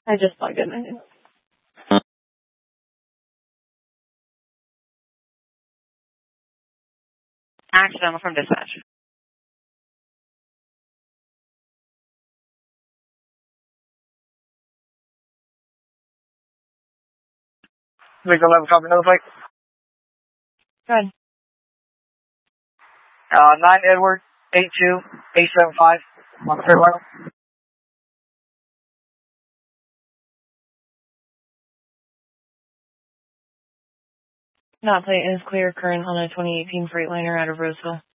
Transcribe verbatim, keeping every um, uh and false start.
I just plugged it in. Accidental from dispatch. Victor eleven, copy, another flight. Good. Uh, nine Edward, eight two, eight seven five, on the third level. Not plate is clear current on a twenty eighteen Freightliner out of Roseville.